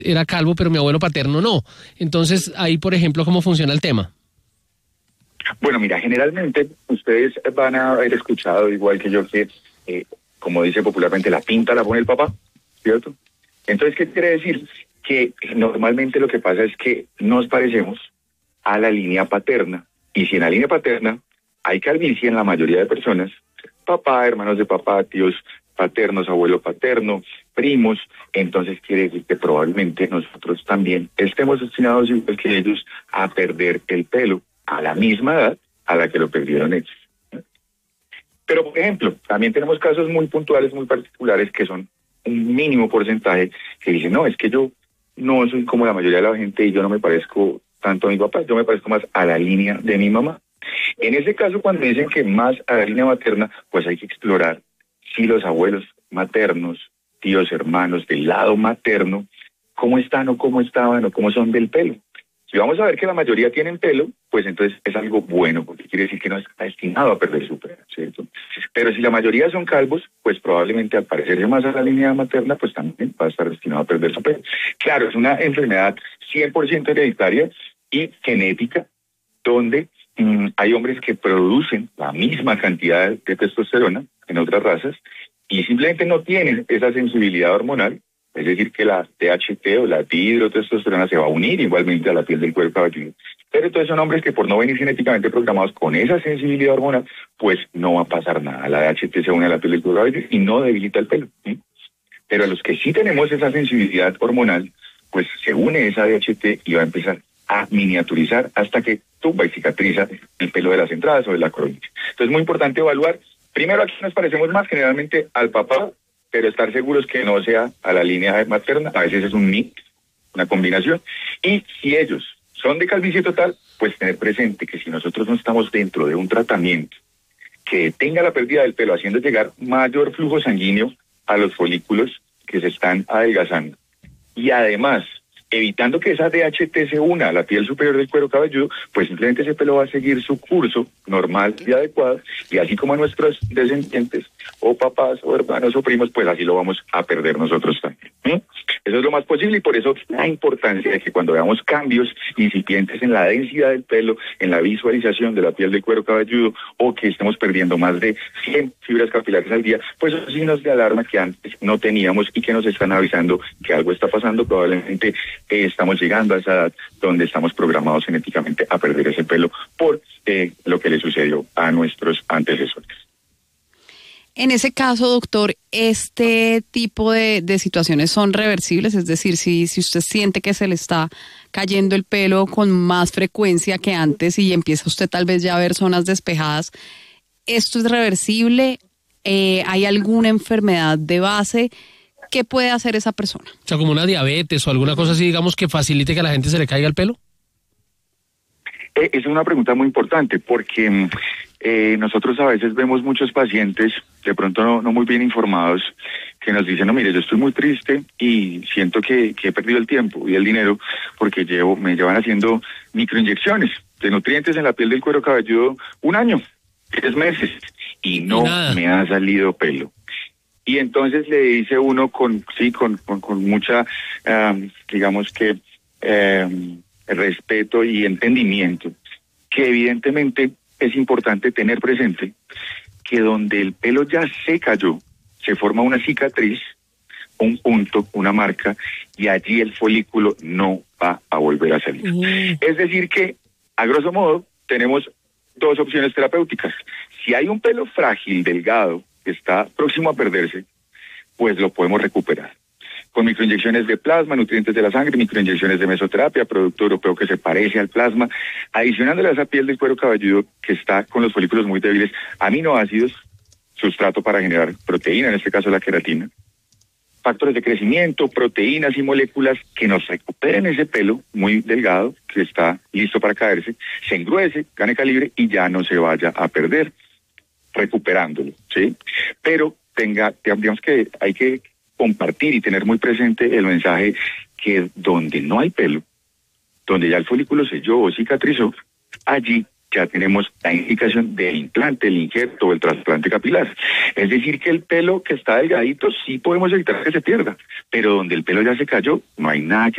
era calvo, pero mi abuelo paterno no. Entonces, ahí, por ejemplo, ¿cómo funciona el tema? Bueno, mira, generalmente ustedes van a haber escuchado, igual que yo, que, como dice popularmente, la pinta la pone el papá, ¿cierto? Entonces, ¿qué quiere decir? Que normalmente lo que pasa es que nos parecemos a la línea paterna, y si en la línea paterna hay calvicie en la mayoría de personas, papá, hermanos de papá, tíos paternos, abuelo paterno, primos, entonces quiere decir que probablemente nosotros también estemos destinados, igual que ellos, a perder el pelo a la misma edad a la que lo perdieron ellos. Pero, por ejemplo, también tenemos casos muy puntuales, muy particulares, que son un mínimo porcentaje, que dicen, no, es que yo no soy como la mayoría de la gente y yo no me parezco tanto a mi papá, yo me parezco más a la línea de mi mamá. En ese caso, cuando dicen que más a la línea materna, pues hay que explorar si los abuelos maternos, tíos, hermanos del lado materno, cómo están o cómo estaban o cómo son del pelo. Si vamos a ver que la mayoría tienen pelo, pues entonces es algo bueno, porque quiere decir que no está destinado a perder su pelo, ¿cierto? Pero si la mayoría son calvos, pues probablemente al parecerse más a la línea materna, pues también va a estar destinado a perder su pelo. Claro, es una enfermedad 100% hereditaria y genética, donde hay hombres que producen la misma cantidad de testosterona en otras razas y simplemente no tienen esa sensibilidad hormonal. Es decir, que la THT o la dihidrotestosterona se va a unir igualmente a la piel del cuero cabelludo. Pero entonces son hombres que por no venir genéticamente programados con esa sensibilidad hormonal, pues no va a pasar nada. La DHT se une a la piel del cuero cabelludo y no debilita el pelo, ¿sí? Pero a los que sí tenemos esa sensibilidad hormonal, pues se une esa DHT y va a empezar a miniaturizar hasta que tumba y cicatriza el pelo de las entradas o de la coronilla. Entonces es muy importante evaluar, primero, aquí nos parecemos más generalmente al papá, pero estar seguros que no sea a la línea materna, a veces es un mix, una combinación, y si ellos son de calvicie total, pues tener presente que si nosotros no estamos dentro de un tratamiento que detenga la pérdida del pelo, haciendo llegar mayor flujo sanguíneo a los folículos que se están adelgazando, y además evitando que esa DHT se una a la piel superior del cuero cabelludo, pues simplemente ese pelo va a seguir su curso normal y adecuado, y así como a nuestros descendientes, o papás, o hermanos, o primos, pues así lo vamos a perder nosotros también. Eso es lo más posible, y por eso la importancia de que cuando veamos cambios incipientes en la densidad del pelo, en la visualización de la piel del cuero cabelludo, o que estemos perdiendo más de 100 fibras capilares al día, pues son signos de alarma que antes no teníamos y que nos están avisando que algo está pasando. Probablemente estamos llegando a esa edad donde estamos programados genéticamente a perder ese pelo por lo que le sucedió a nuestros antecesores. En ese caso, doctor, ¿este tipo de situaciones son reversibles? Es decir, si usted siente que se le está cayendo el pelo con más frecuencia que antes y empieza usted tal vez ya a ver zonas despejadas, ¿esto es reversible? ¿Hay alguna enfermedad de base? ¿Qué puede hacer esa persona? O sea, como una diabetes o alguna cosa así, digamos, que facilite que a la gente se le caiga el pelo. Es una pregunta muy importante porque nosotros a veces vemos muchos pacientes, de pronto no muy bien informados, que nos dicen, no, mire, yo estoy muy triste y siento que he perdido el tiempo y el dinero porque me llevan haciendo microinyecciones de nutrientes en la piel del cuero cabelludo 1 año, 3 meses, y no me ha salido pelo. Y entonces le dice uno con mucha, digamos que, respeto y entendimiento, que evidentemente es importante tener presente que donde el pelo ya se cayó, se forma una cicatriz, un punto, una marca, y allí el folículo no va a volver a salir. Es decir que, a grosso modo, tenemos 2 opciones terapéuticas. Si hay un pelo frágil, delgado, que está próximo a perderse, pues lo podemos recuperar con microinyecciones de plasma, nutrientes de la sangre, microinyecciones de mesoterapia, producto europeo que se parece al plasma, adicionándole a esa piel del cuero cabelludo que está con los folículos muy débiles, aminoácidos, sustrato para generar proteína, en este caso la queratina, factores de crecimiento, proteínas y moléculas que nos recuperen ese pelo muy delgado que está listo para caerse, se engruese, gane calibre y ya no se vaya a perder, recuperándolo, ¿sí? Pero digamos que hay que compartir y tener muy presente el mensaje que donde no hay pelo, donde ya el folículo selló o cicatrizó, allí ya tenemos la indicación del implante, el injerto o el trasplante capilar. Es decir, que el pelo que está delgadito sí podemos evitar que se pierda, pero donde el pelo ya se cayó, no hay nada que